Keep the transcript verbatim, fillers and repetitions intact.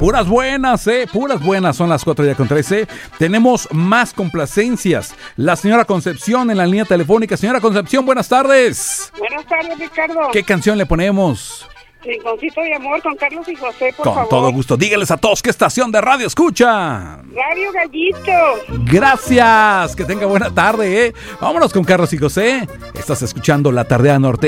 Puras buenas, eh, puras buenas. Son las cuatro ya con trece. Tenemos más complacencias. La señora Concepción en la línea telefónica. Señora Concepción, buenas tardes. Buenas tardes, Ricardo. ¿Qué canción le ponemos? Rinconcito de amor con Carlos y José, por Con favor. todo gusto. Dígales a todos qué estación de radio escuchan. Radio Gallito. Gracias. Que tenga buena tarde, eh. Vámonos con Carlos y José. Estás escuchando La Tardea Norte.